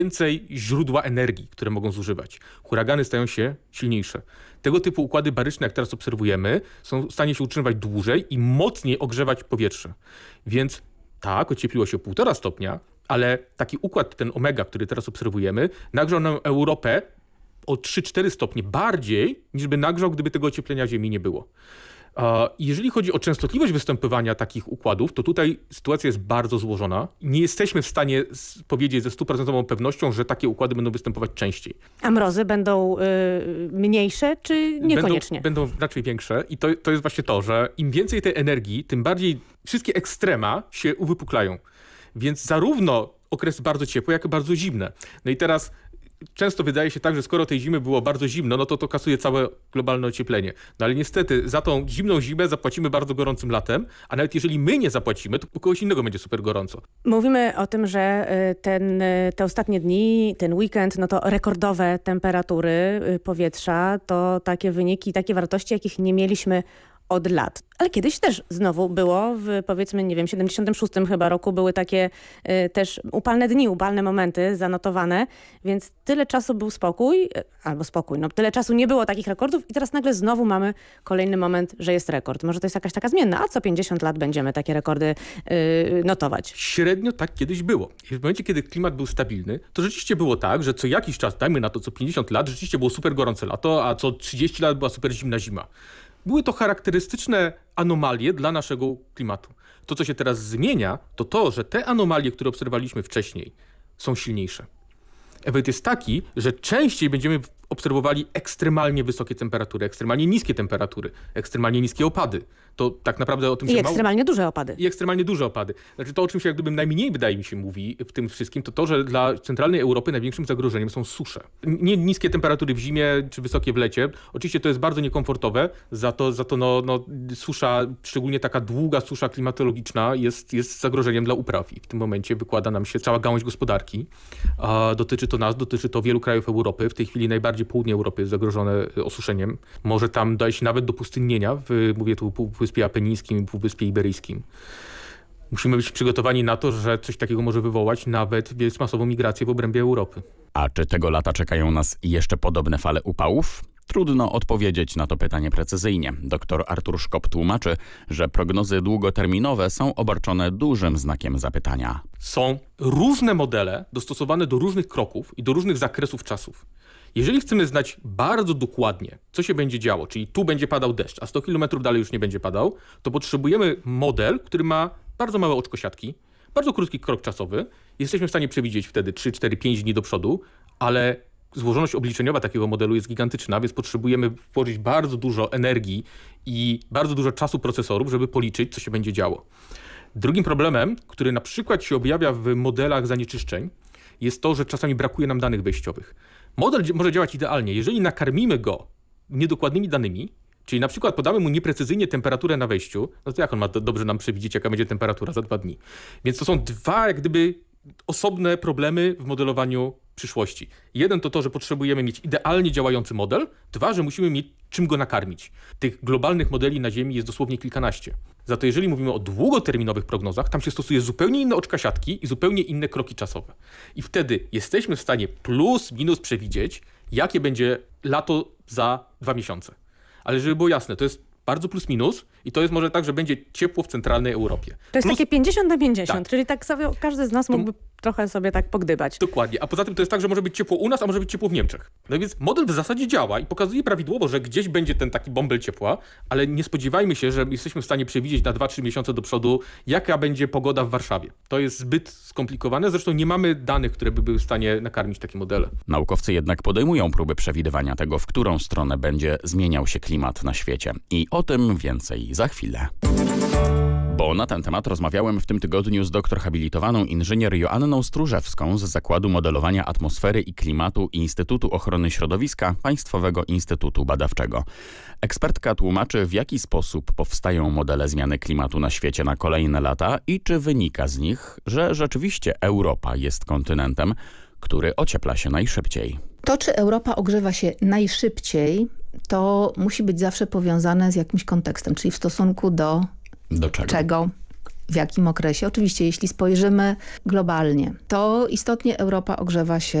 więcej źródła energii, które mogą zużywać. Huragany stają się silniejsze. Tego typu układy baryczne, jak teraz obserwujemy, są w stanie się utrzymywać dłużej i mocniej ogrzewać powietrze. Więc tak, ociepliło się o 1,5 stopnia, ale taki układ, ten omega, który teraz obserwujemy, nagrzał nam Europę o 3-4 stopnie bardziej, niż by nagrzał, gdyby tego ocieplenia Ziemi nie było. Jeżeli chodzi o częstotliwość występowania takich układów, to tutaj sytuacja jest bardzo złożona. Nie jesteśmy w stanie powiedzieć ze 100% pewnością, że takie układy będą występować częściej. A mrozy będą mniejsze, czy niekoniecznie? Będą raczej większe i to jest właśnie to, że im więcej tej energii, tym bardziej wszystkie ekstrema się uwypuklają. Więc zarówno okresy bardzo ciepłe, jak i bardzo zimne. No i teraz często wydaje się tak, że skoro tej zimy było bardzo zimno, no to kasuje całe globalne ocieplenie. No ale niestety za tą zimną zimę zapłacimy bardzo gorącym latem, a nawet jeżeli my nie zapłacimy, to u kogoś innego będzie super gorąco. Mówimy o tym, że te ostatnie dni, ten weekend, no to rekordowe temperatury powietrza, to takie wyniki, takie wartości, jakich nie mieliśmy od lat. Ale kiedyś też znowu było, w powiedzmy, nie wiem, 76 chyba roku były takie też upalne dni, upalne momenty zanotowane, więc tyle czasu był spokój, no tyle czasu nie było takich rekordów i teraz nagle znowu mamy kolejny moment, że jest rekord. Może to jest jakaś taka zmienna, a co 50 lat będziemy takie rekordy notować. Średnio tak kiedyś było. I w momencie, kiedy klimat był stabilny, to rzeczywiście było tak, że co jakiś czas, dajmy na to co 50 lat, rzeczywiście było super gorące lato, a co 30 lat była super zimna zima. Były to charakterystyczne anomalie dla naszego klimatu. To, co się teraz zmienia, to to, że te anomalie, które obserwowaliśmy wcześniej, są silniejsze. Efekt jest taki, że częściej będziemy obserwowali ekstremalnie wysokie temperatury, ekstremalnie niskie temperatury, ekstremalnie niskie opady. To tak naprawdę o tym się ekstremalnie duże opady. I ekstremalnie duże opady. Znaczy to, o czym się jak gdyby najmniej, wydaje mi się, mówi w tym wszystkim, to że dla centralnej Europy największym zagrożeniem są susze. Nie niskie temperatury w zimie czy wysokie w lecie. Oczywiście to jest bardzo niekomfortowe, za to susza, szczególnie taka długa susza klimatologiczna jest zagrożeniem dla upraw. I w tym momencie wykłada nam się cała gałąź gospodarki. Dotyczy to nas, dotyczy to wielu krajów Europy. W tej chwili najbardziej południe Europy jest zagrożone osuszeniem. Może tam dojść nawet do pustynnienia, mówię tu o Półwyspie Apenińskim i Półwyspie Iberyjskim. Musimy być przygotowani na to, że coś takiego może wywołać nawet masową migrację w obrębie Europy. A czy tego lata czekają nas jeszcze podobne fale upałów? Trudno odpowiedzieć na to pytanie precyzyjnie. Dr Artur Szkop tłumaczy, że prognozy długoterminowe są obarczone dużym znakiem zapytania. Są różne modele dostosowane do różnych kroków i do różnych zakresów czasów. Jeżeli chcemy znać bardzo dokładnie, co się będzie działo, czyli tu będzie padał deszcz, a 100 km dalej już nie będzie padał, to potrzebujemy model, który ma bardzo małe oczko siatki, bardzo krótki krok czasowy. Jesteśmy w stanie przewidzieć wtedy 3, 4, 5 dni do przodu, ale złożoność obliczeniowa takiego modelu jest gigantyczna, więc potrzebujemy włożyć bardzo dużo energii i bardzo dużo czasu procesorów, żeby policzyć, co się będzie działo. Drugim problemem, który na przykład się objawia w modelach zanieczyszczeń, jest to, że czasami brakuje nam danych wejściowych. Model może działać idealnie, jeżeli nakarmimy go niedokładnymi danymi, czyli na przykład podamy mu nieprecyzyjnie temperaturę na wejściu, no to jak on ma dobrze nam przewidzieć, jaka będzie temperatura za 2 dni. Więc to są dwa jak gdyby osobne problemy w modelowaniu przyszłości. Jeden to, że potrzebujemy mieć idealnie działający model. 2, że musimy mieć czym go nakarmić. Tych globalnych modeli na Ziemi jest dosłownie kilkanaście. Za to jeżeli mówimy o długoterminowych prognozach, tam się stosuje zupełnie inne oczka siatki i zupełnie inne kroki czasowe. I wtedy jesteśmy w stanie plus minus przewidzieć, jakie będzie lato za 2 miesiące. Ale żeby było jasne, to jest bardzo plus minus i to jest może tak, że będzie ciepło w centralnej Europie. To jest takie 50/50, tak. Czyli tak sobie każdy z nas mógłby trochę sobie tak pogdybać. Dokładnie. A poza tym to jest tak, że może być ciepło u nas, a może być ciepło w Niemczech. No więc model w zasadzie działa i pokazuje prawidłowo, że gdzieś będzie ten taki bąbel ciepła, ale nie spodziewajmy się, że jesteśmy w stanie przewidzieć na 2-3 miesiące do przodu, jaka będzie pogoda w Warszawie. To jest zbyt skomplikowane, zresztą nie mamy danych, które by były w stanie nakarmić takie modele. Naukowcy jednak podejmują próby przewidywania tego, w którą stronę będzie zmieniał się klimat na świecie. I o tym więcej za chwilę. Bo na ten temat rozmawiałem w tym tygodniu z doktor habilitowaną inżynier Joanną Stróżewską z Zakładu Modelowania Atmosfery i Klimatu Instytutu Ochrony Środowiska Państwowego Instytutu Badawczego. Ekspertka tłumaczy, w jaki sposób powstają modele zmiany klimatu na świecie na kolejne lata i czy wynika z nich, że rzeczywiście Europa jest kontynentem, który ociepla się najszybciej. To, czy Europa ogrzewa się najszybciej, to musi być zawsze powiązane z jakimś kontekstem, czyli w stosunku do czego? w jakim okresie. Oczywiście, jeśli spojrzymy globalnie, to istotnie Europa ogrzewa się